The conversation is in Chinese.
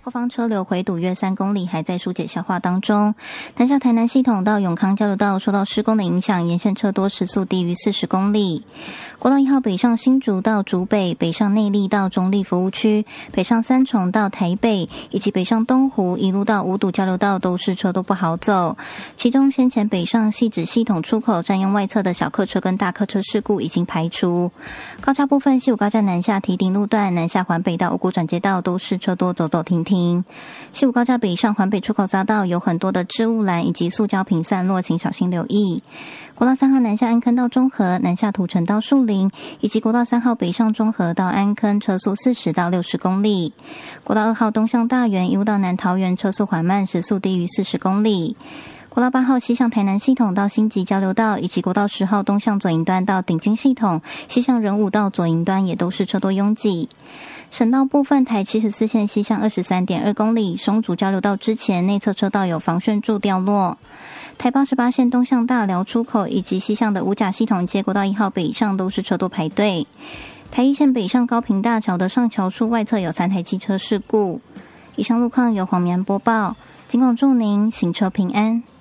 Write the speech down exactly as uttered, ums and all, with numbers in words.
后方车流回堵约三公里，还在疏解消化当中。南下台南系统到永康交流道受到施工的影响，沿线车多，时速低于四十公里。国道一号北上新竹到竹北，北上内壢到中壢服务区，北上三重到台北，以及北上东湖一路到五堵交流道都是车都不好走。其中先前北上汐止系统出口占用外侧的小客车跟大客车事故已经排除。高架部分，西武高架南下堤顶路段南下环北到五股转接道都是车多，走走停停。西武高架北上环北出口匝道有很多的置物栏以及塑胶瓶散落，请小心留意。国道三号南下安坑到中和，南下土城到树林，以及国道三号北上中和到安坑，车速四十到六十公里。国道二号东向大园，一路到南桃园，车速缓慢，时速低于四十公里。国道八号西向台南系统到新集交流道，以及国道十号东向左营端到顶金系统，西向仁武到左营端也都是车多拥挤。省道部分，台七十四线西向 二十三点二公里，松竹交流道之前内侧车道有防眩柱掉落。台八十八线东向大寮出口以及西向的五甲系统接国道一号北上都是车多排队。台一线北上高屏大桥的上桥处外侧有三台机车事故。以上路况由黄明安播报，尽管祝您行车平安。